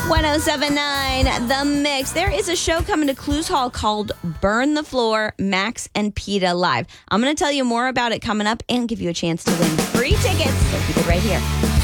1079 The Mix. There is a show coming to Clues Hall called Burn the Floor, Max and PETA Live. I'm going to tell you more about it coming up and give you a chance to win free tickets. So keep it right here.